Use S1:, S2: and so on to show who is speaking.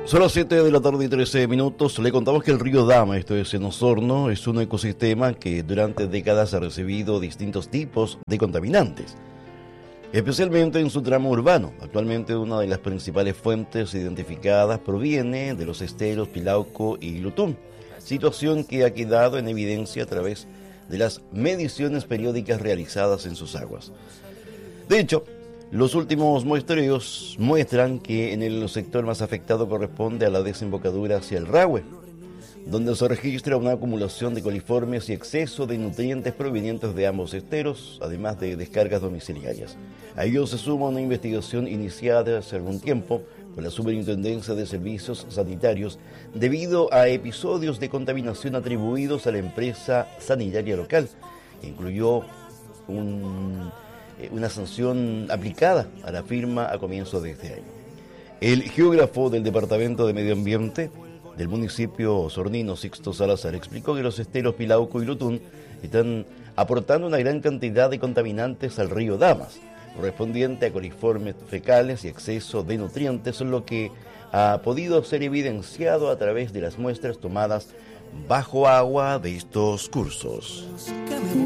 S1: Son las 7 de la tarde y 13 minutos. Le contamos que el río Dama, esto es en Osorno, es un ecosistema que durante décadas ha recibido distintos tipos de contaminantes, especialmente en su tramo urbano. Actualmente una de las principales fuentes identificadas proviene de los esteros Pilauco y Lutún, situación que ha quedado en evidencia a través de las mediciones periódicas realizadas en sus aguas. De hecho, los últimos muestreos muestran que en el sector más afectado corresponde a la desembocadura hacia el Rahue, donde se registra una acumulación de coliformes y exceso de nutrientes provenientes de ambos esteros, además de descargas domiciliarias. A ello se suma una investigación iniciada hace algún tiempo por la Superintendencia de Servicios Sanitarios debido a episodios de contaminación atribuidos a la empresa sanitaria local, que incluyó una sanción aplicada a la firma a comienzos de este año. El geógrafo del Departamento de Medio Ambiente del municipio osornino, Sixto Salazar, explicó que los esteros Pilauco y Lutún están aportando una gran cantidad de contaminantes al río Damas, correspondiente a coliformes fecales y exceso de nutrientes, lo que ha podido ser evidenciado a través de las muestras tomadas bajo agua de estos cursos.